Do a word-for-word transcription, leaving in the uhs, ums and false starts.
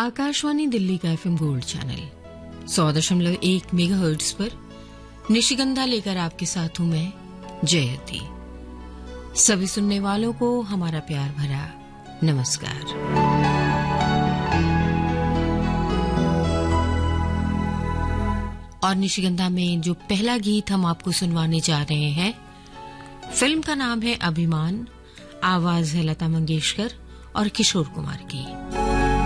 आकाशवाणी दिल्ली का FM gold channel सौ दशमलव एक मेगाहर्ट्ज पर निशिगंधा लेकर आपके साथ हूं मैं जयती। सभी सुनने वालों को हमारा प्यार भरा नमस्कार। और निशिगंधा में जो पहला गीत हम आपको सुनवाने जा रहे हैं, फिल्म का नाम है अभिमान, आवाज है लता मंगेशकर और किशोर कुमार की।